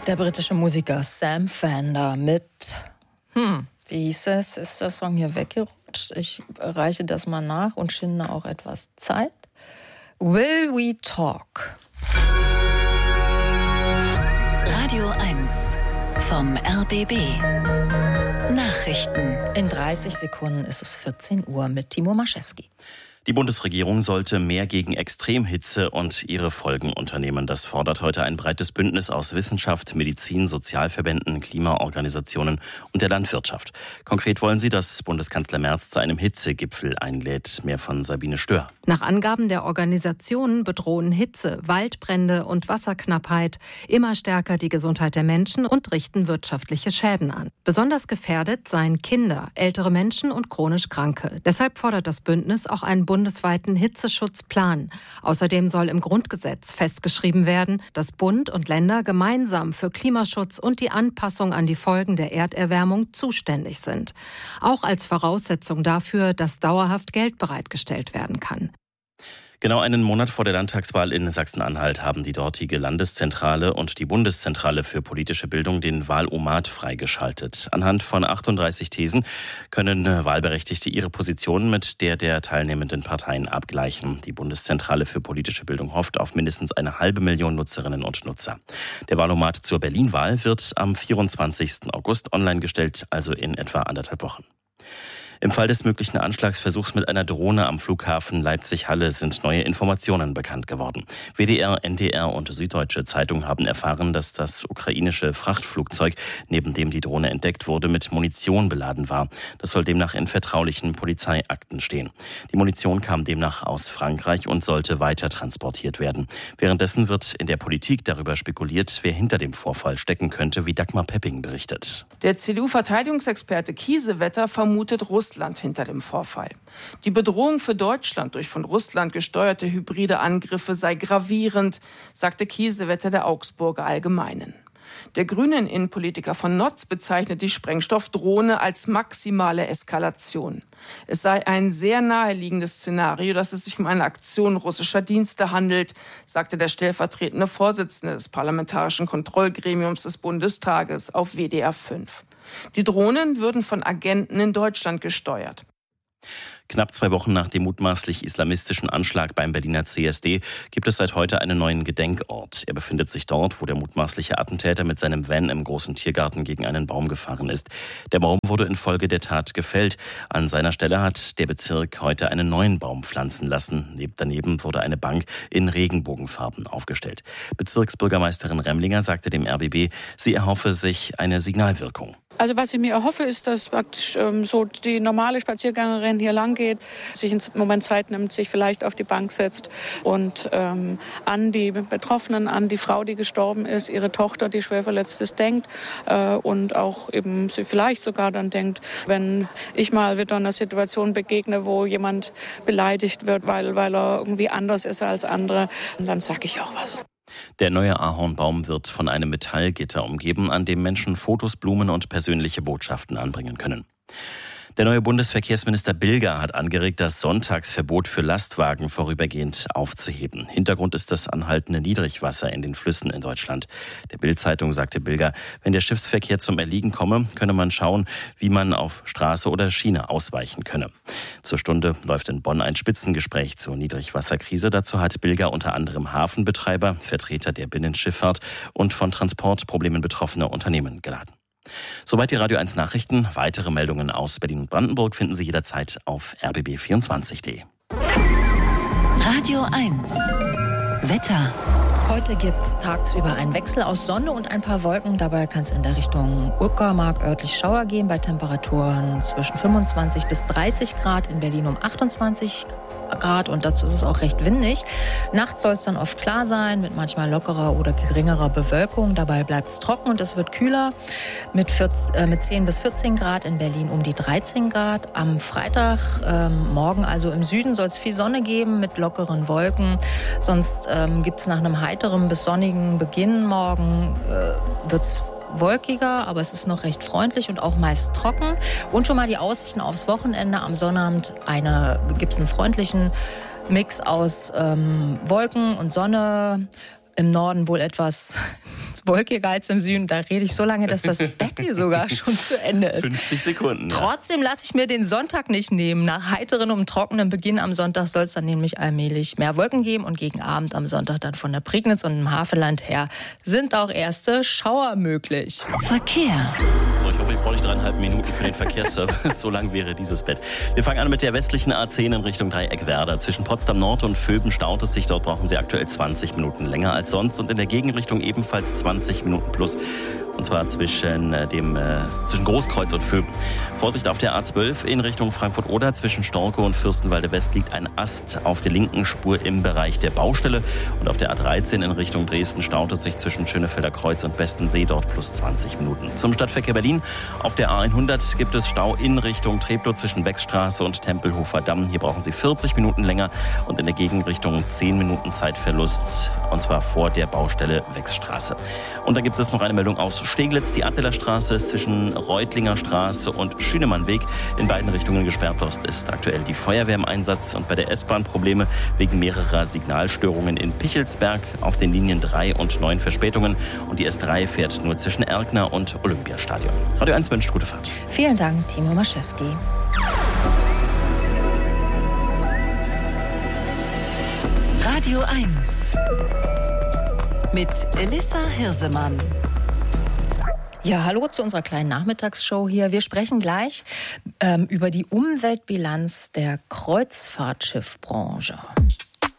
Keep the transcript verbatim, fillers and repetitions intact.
Der britische Musiker Sam Fender mit, hm, wie hieß es, ist der Song hier weggerutscht? Ich reiche das mal nach und schinde auch etwas Zeit. Will We Talk? Radio eins vom R B B. Nachrichten. In dreißig Sekunden ist es vierzehn Uhr mit Timo Maschewski. Die Bundesregierung sollte mehr gegen Extremhitze und ihre Folgen unternehmen. Das fordert heute ein breites Bündnis aus Wissenschaft, Medizin, Sozialverbänden, Klimaorganisationen und der Landwirtschaft. Konkret wollen sie, dass Bundeskanzler Merz zu einem Hitzegipfel einlädt. Mehr von Sabine Stör. Nach Angaben der Organisationen bedrohen Hitze, Waldbrände und Wasserknappheit immer stärker die Gesundheit der Menschen und richten wirtschaftliche Schäden an. Besonders gefährdet seien Kinder, ältere Menschen und chronisch Kranke. Deshalb fordert das Bündnis auch einen bundesweiten Hitzeschutzplan. Außerdem soll im Grundgesetz festgeschrieben werden, dass Bund und Länder gemeinsam für Klimaschutz und die Anpassung an die Folgen der Erderwärmung zuständig sind. Auch als Voraussetzung dafür, dass dauerhaft Geld bereitgestellt werden kann. Genau einen Monat vor der Landtagswahl in Sachsen-Anhalt haben die dortige Landeszentrale und die Bundeszentrale für politische Bildung den Wahlomat freigeschaltet. Anhand von achtunddreißig Thesen können Wahlberechtigte ihre Position mit der der teilnehmenden Parteien abgleichen. Die Bundeszentrale für politische Bildung hofft auf mindestens eine halbe Million Nutzerinnen und Nutzer. Der Wahlomat zur Berlin-Wahl wird am vierundzwanzigsten August online gestellt, also in etwa anderthalb Wochen. Im Fall des möglichen Anschlagsversuchs mit einer Drohne am Flughafen Leipzig-Halle sind neue Informationen bekannt geworden. W D R, N D R und Süddeutsche Zeitung haben erfahren, dass das ukrainische Frachtflugzeug, neben dem die Drohne entdeckt wurde, mit Munition beladen war. Das soll demnach in vertraulichen Polizeiakten stehen. Die Munition kam demnach aus Frankreich und sollte weiter transportiert werden. Währenddessen wird in der Politik darüber spekuliert, wer hinter dem Vorfall stecken könnte, wie Dagmar Pepping berichtet. Der C D U-Verteidigungsexperte Kiesewetter vermutet Russland. Russland hinter dem Vorfall. Die Bedrohung für Deutschland durch von Russland gesteuerte hybride Angriffe sei gravierend, sagte Kiesewetter der Augsburger Allgemeinen. Der grünen Innenpolitiker von Notz bezeichnet die Sprengstoffdrohne als maximale Eskalation. Es sei ein sehr naheliegendes Szenario, dass es sich um eine Aktion russischer Dienste handelt, sagte der stellvertretende Vorsitzende des Parlamentarischen Kontrollgremiums des Bundestages auf W D R fünf. Die Drohnen würden von Agenten in Deutschland gesteuert. Knapp zwei Wochen nach dem mutmaßlich islamistischen Anschlag beim Berliner C S D gibt es seit heute einen neuen Gedenkort. Er befindet sich dort, wo der mutmaßliche Attentäter mit seinem Van im großen Tiergarten gegen einen Baum gefahren ist. Der Baum wurde infolge der Tat gefällt. An seiner Stelle hat der Bezirk heute einen neuen Baum pflanzen lassen. Daneben wurde eine Bank in Regenbogenfarben aufgestellt. Bezirksbürgermeisterin Remlinger sagte dem R B B, sie erhoffe sich eine Signalwirkung. Also was ich mir erhoffe, ist, dass praktisch ähm, so die normale Spaziergängerin hier lang geht, sich einen Moment Zeit nimmt, sich vielleicht auf die Bank setzt und ähm, an die Betroffenen, an die Frau, die gestorben ist, ihre Tochter, die schwer verletzt ist, denkt äh, und auch eben sie vielleicht sogar dann denkt, wenn ich mal wieder einer Situation begegne, wo jemand beleidigt wird, weil, weil er irgendwie anders ist als andere, dann sage ich auch was. Der neue Ahornbaum wird von einem Metallgitter umgeben, an dem Menschen Fotos, Blumen und persönliche Botschaften anbringen können. Der neue Bundesverkehrsminister Bilger hat angeregt, das Sonntagsverbot für Lastwagen vorübergehend aufzuheben. Hintergrund ist das anhaltende Niedrigwasser in den Flüssen in Deutschland. Der Bild-Zeitung sagte Bilger, wenn der Schiffsverkehr zum Erliegen komme, könne man schauen, wie man auf Straße oder Schiene ausweichen könne. Zur Stunde läuft in Bonn ein Spitzengespräch zur Niedrigwasserkrise. Dazu hat Bilger unter anderem Hafenbetreiber, Vertreter der Binnenschifffahrt und von Transportproblemen betroffene Unternehmen geladen. Soweit die Radio eins Nachrichten. Weitere Meldungen aus Berlin und Brandenburg finden Sie jederzeit auf r b b vierundzwanzig punkt d. Radio eins Wetter. Heute gibt es tagsüber einen Wechsel aus Sonne und ein paar Wolken. Dabei kann es in der Richtung Uckermark örtlich Schauer geben bei Temperaturen zwischen fünfundzwanzig bis dreißig Grad, in Berlin um achtundzwanzig Grad und dazu ist es auch recht windig. Nachts soll es dann oft klar sein mit manchmal lockerer oder geringerer Bewölkung. Dabei bleibt es trocken und es wird kühler mit, vierzehn, äh, mit zehn bis vierzehn Grad, in Berlin um die dreizehn Grad. Am Freitag, ähm, morgen also im Süden, soll es viel Sonne geben mit lockeren Wolken. Sonst ähm, gibt es nach einem heiteren bis sonnigen Beginn morgen äh, wird es wolkiger, aber es ist noch recht freundlich und auch meist trocken. Und schon mal die Aussichten aufs Wochenende. Am Sonnabend gibt es einen freundlichen Mix aus ähm, Wolken und Sonne. Im Norden wohl etwas wolkiger als im Süden. Da rede ich so lange, dass das Bett hier sogar schon zu Ende ist. fünfzig Sekunden. Ja. Trotzdem lasse ich mir den Sonntag nicht nehmen. Nach heiteren und trockenen Beginn am Sonntag soll es dann nämlich allmählich mehr Wolken geben. Und gegen Abend am Sonntag dann von der Prignitz und dem Havelland her sind auch erste Schauer möglich. Verkehr. So, ich hoffe, ich brauche nicht dreieinhalb Minuten für den Verkehrsservice. So lang wäre dieses Bett. Wir fangen an mit der westlichen A zehn in Richtung Dreieckwerder. Zwischen Potsdam Nord und Vöben staut es sich. Dort brauchen Sie aktuell zwanzig Minuten länger als sonst. Und in der Gegenrichtung ebenfalls zwanzig Minuten plus. Und zwar zwischen, dem, äh, zwischen Großkreuz und Vöben. Vorsicht auf der A zwölf in Richtung Frankfurt-Oder. Zwischen Storkow und Fürstenwalde West liegt ein Ast auf der linken Spur im Bereich der Baustelle. Und auf der A dreizehn in Richtung Dresden staut es sich zwischen Schönefelder Kreuz und Bestensee. Dort plus zwanzig Minuten. Zum Stadtverkehr Berlin. Auf der A hundert gibt es Stau in Richtung Treptow zwischen Beckstraße und Tempelhofer Damm. Hier brauchen Sie vierzig Minuten länger. Und in der Gegenrichtung zehn Minuten Zeitverlust. Und zwar vor der Baustelle Wechsstraße. Und dann gibt es noch eine Meldung aus Steglitz. Die Attelerstraße ist zwischen Reutlinger Straße und Schünemannweg in beiden Richtungen gesperrt. Dort ist aktuell die Feuerwehr im Einsatz. Und bei der S-Bahn Probleme wegen mehrerer Signalstörungen in Pichelsberg auf den Linien drei und neun Verspätungen. Und die S drei fährt nur zwischen Erkner und Olympiastadion. Radio eins wünscht gute Fahrt. Vielen Dank, Timo Maschewski. Radio eins mit Elissa Hirsemann. Ja, hallo zu unserer kleinen Nachmittagsshow hier. Wir sprechen gleich ähm, über die Umweltbilanz der Kreuzfahrtschiffbranche.